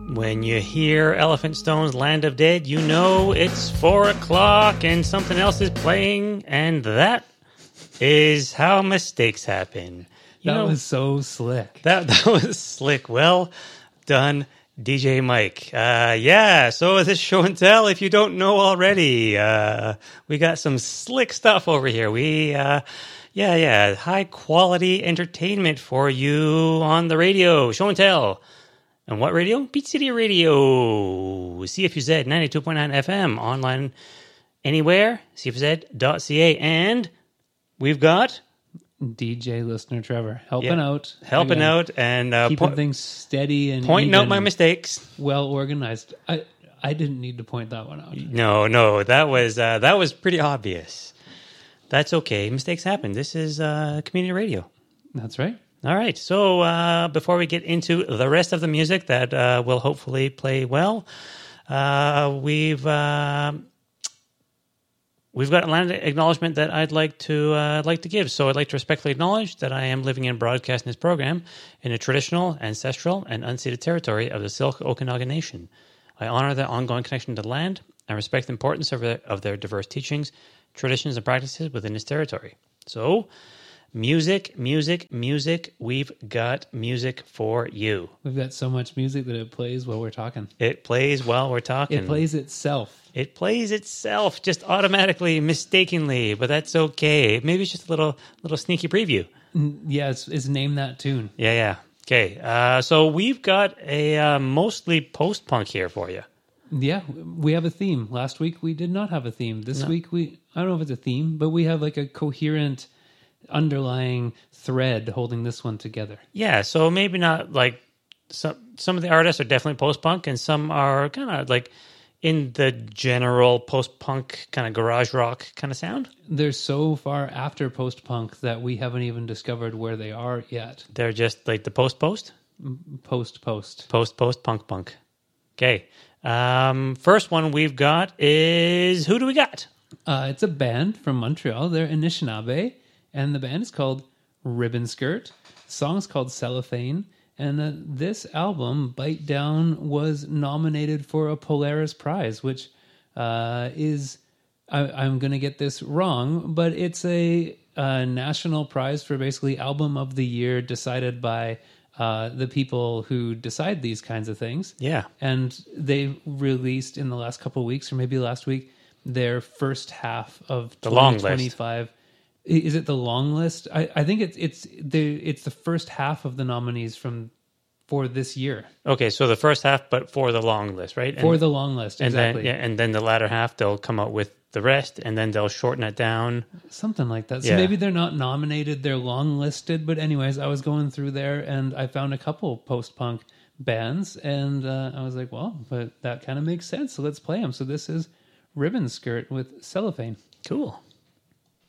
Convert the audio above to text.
When you hear Elephant Stone's Land of Dead, you know it's 4 o'clock and something else is playing, and that is how mistakes happen. That was so slick. That was slick. Well done, DJ Mike. So this show and tell, if you don't know already, we got some slick stuff over here. We, high quality entertainment for you on the radio. Show and tell. And what radio? Beat City Radio. CFUZ 92.9 FM. Online anywhere. CFUZ.ca. And we've got DJ Listener Trevor helping out and keeping things steady and pointing out my mistakes. Well organized. I didn't need to point that one out. No, that was pretty obvious. That's okay. Mistakes happen. This is community radio. That's right. All right. So before we get into the rest of the music that will hopefully play well, we've got a land acknowledgement that I'd like to give. So I'd like to respectfully acknowledge that I am living and broadcasting this program in a traditional, ancestral, and unceded territory of the Syilx Okanagan Nation. I honor their ongoing connection to the land and respect the importance of their diverse teachings, traditions, and practices within this territory. So, music. We've got music for you. We've got so much music that it plays while we're talking. It plays while we're talking. It plays itself. It plays itself just automatically, mistakenly, but that's okay. Maybe it's just a little sneaky preview. Yeah, it's Name That Tune. Yeah. Okay, so we've got a mostly post-punk here for you. Yeah, we have a theme. Last week we did not have a theme. This week I don't know if it's a theme, but we have like a coherent underlying thread holding this one together. Yeah, so maybe not like some of the artists are definitely post-punk and some are kind of like in the general post-punk kind of garage rock kind of sound. They're so far after post-punk that we haven't even discovered where they are yet. They're just like the post. Post, punk. Okay. First one we've got is, who do we got? It's a band from Montreal. They're Anishinaabe, and the band is called Ribbon Skirt. The song's called Cellophane. And this album, Bite Down, was nominated for a Polaris Prize, which is, I'm going to get this wrong, but it's a national prize for basically album of the year decided by the people who decide these kinds of things. Yeah. And they released in the last couple of weeks, or maybe last week, their first half of 2025. Is it the long list? I think it's the first half of the nominees for this year. Okay, so the first half, but for the long list, right? For the long list, exactly. And then the latter half, they'll come out with the rest, and then they'll shorten it down. Something like that. So maybe they're not nominated, they're long listed. But anyways, I was going through there, and I found a couple post-punk bands, and I was like, well, but that kind of makes sense, so let's play them. So this is Ribbon Skirt with Cellophane. Cool.